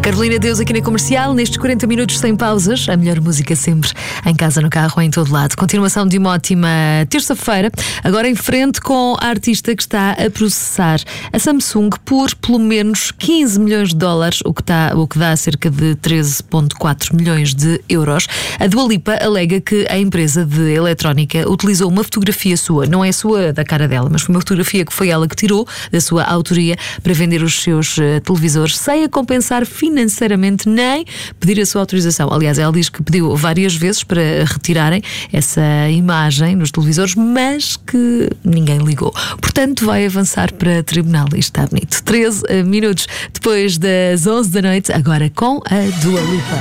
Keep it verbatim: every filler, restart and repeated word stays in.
Carolina Deus aqui na Comercial, nestes quarenta minutos sem pausas, a melhor música sempre, em casa, no carro, em todo lado. Continuação de uma ótima terça-feira, agora em frente com a artista que está a processar a Samsung por pelo menos quinze milhões de dólares, o que, está, o que dá cerca de treze vírgula quatro milhões de euros. A Dua Lipa alega que a empresa de eletrónica utilizou uma fotografia sua, não é sua da cara dela, mas foi uma fotografia que foi ela que tirou da sua autoria para vender os seus uh, televisores sem a compensar financeiramente nem pedir a sua autorização. Aliás, ela diz que pediu várias vezes para retirarem essa imagem nos televisores, mas que ninguém ligou. Portanto, vai avançar para tribunal. Isto está bonito. treze minutos depois das onze da noite, agora com a Dua Lipa.